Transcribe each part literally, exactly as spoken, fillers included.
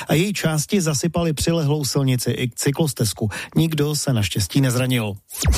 a její části zasypaly přilehlou silnici i cyklostezku. Nikdo se naštěstí nezranil.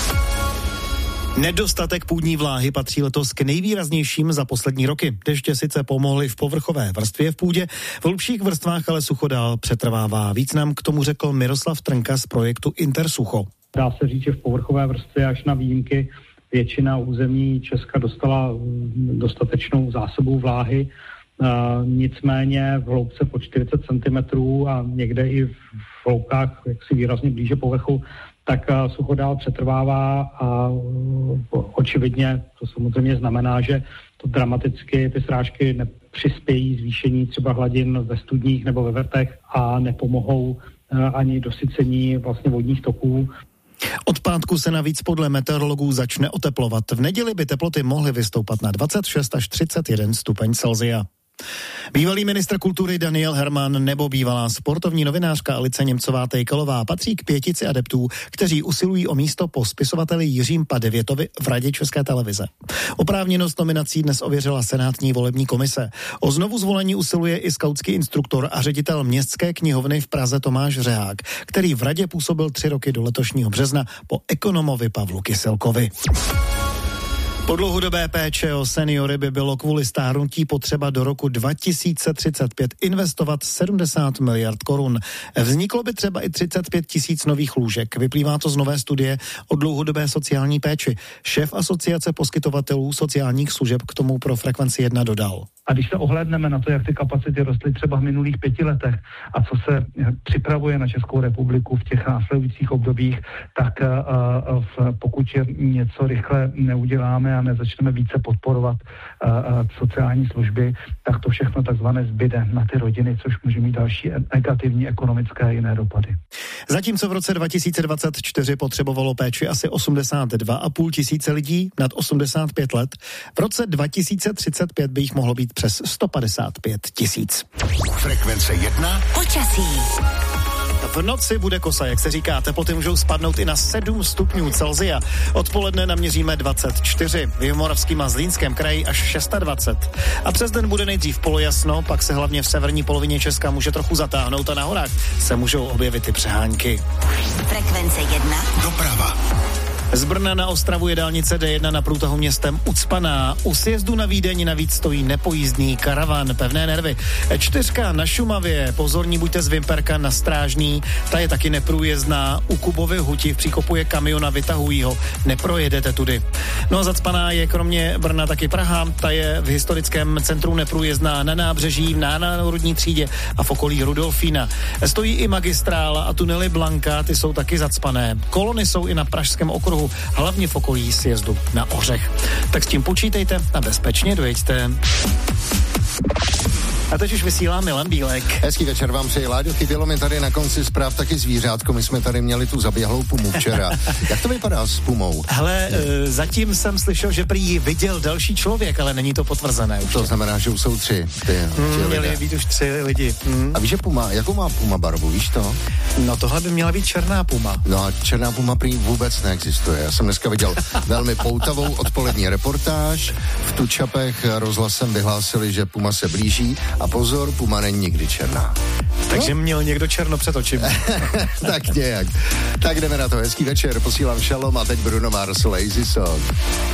Nedostatek půdní vláhy patří letos k nejvýraznějším za poslední roky. Deště sice pomohly v povrchové vrstvě v půdě, v hlubších vrstvách ale sucho dál přetrvává. Víc nám k tomu řekl Miroslav Trnka z projektu Intersucho. Dá se říct, že v povrchové vrstvě až na výjimky většina území Česka dostala dostatečnou zásobu vláhy. Uh, nicméně v hloubce po čtyřicet centimetrů a někde i v hloubkách jaksi výrazně blíže povrchu, tak uh, sucho dál přetrvává a uh, očividně to samozřejmě znamená, že to dramaticky ty srážky nepřispějí zvýšení třeba hladin ve studních nebo ve vrtech a nepomohou uh, ani dosycení vlastně vodních toků. Od pátku se navíc podle meteorologů začne oteplovat. V neděli by teploty mohly vystoupat na dvacet šest až třicet jeden stupeň Celsia. Bývalý ministr kultury Daniel Herman nebo bývalá sportovní novinářka Alice Němcová-Tejkalová patří k pětici adeptů, kteří usilují o místo po spisovateli Jiřím Padevětovi v Radě České televize. Oprávněnost nominací dnes ověřila senátní volební komise. O znovu zvolení usiluje i skautský instruktor a ředitel Městské knihovny v Praze Tomáš Řehák, který v radě působil tři roky do letošního března po ekonomovi Pavlu Kyselkovi. Po dlouhodobé péče o seniory by bylo kvůli stárnutí potřeba do roku dva tisíce třicet pět investovat sedmdesát miliard korun. Vzniklo by třeba i třicet pět tisíc nových lůžek. Vyplývá to z nové studie o dlouhodobé sociální péči. Šéf asociace poskytovatelů sociálních služeb k tomu pro Frekvenci jedna dodal. A když se ohlédneme na to, jak ty kapacity rostly třeba v minulých pěti letech a co se připravuje na Českou republiku v těch následujících obdobích, tak uh, v, pokud něco rychle neuděláme a nezačneme více podporovat uh, sociální služby, tak to všechno takzvané zbyde na ty rodiny, což může mít další negativní ekonomické a jiné dopady. Zatímco v roce dva tisíce dvacet čtyři potřebovalo péči asi osmdesát dva a půl tisíce lidí nad osmdesát pět let, v roce dva tisíce třicet pět by jich mohlo být přes sto padesát pět tisíc. Frekvence jedna. Počasí. V noci bude kosa, jak se říká, teploty můžou spadnout i na sedm stupňů Celsia. Odpoledne naměříme dvacet čtyři, v Jihomoravském a Zlínském kraji až dvacet šest. A přes den bude nejdřív polojasno, pak se hlavně v severní polovině Česka může trochu zatáhnout a na horách se můžou objevit i přehánky. Frekvence jedna. Doprava. Z Brna na Ostravu je dálnice D jedna na průtahu městem ucpaná. U sjezdu na Vídeň navíc stojí nepojízdný karavan, pevné nervy. Čtyřka na Šumavě, pozorní buďte z Vimperka na Strážný, ta je taky neprůjezdná. U Kubovy huti v příkopu je kamion a vytahují ho, neprojedete tudy. No a zacpaná je kromě Brna taky Praha, ta je v historickém centru neprůjezdná na nábřeží, na národní třídě a v okolí Rudolfína. Stojí i magistrála a tunely Blanka, ty jsou taky zacpané. Kolony jsou i na pražském okruhu, hlavně v okolí sjezdu na Ořech. Tak s tím počítejte a bezpečně dojeďte. A teď už vysílá Milan Bílek. Hezký večer vám přeji, Láďo. Chybělo mi tady na konci zpráv taky zvířátko. My jsme tady měli tu zaběhlou pumu včera. Jak to vypadá s pumou? Hele, e, zatím jsem slyšel, že prý ji viděl další člověk, ale není to potvrzené už. To znamená, že už jsou tři. Ty, mm, měli být už tři lidi. Mm. A víš, že puma, jakou má puma barvu, víš to? No tohle by měla být černá puma. No a černá puma prý vůbec neexistuje. Já jsem dneska viděl velmi poutavou odpolední reportáž. V Tučapech rozhlasem vyhlásili, že puma se blíží. A pozor, puma není nikdy černá. Takže no? Měl někdo černo před očima. Tak nějak. Tak jdeme na to. Hezký večer, posílám šalom a teď Bruno Mars, Lazy Song.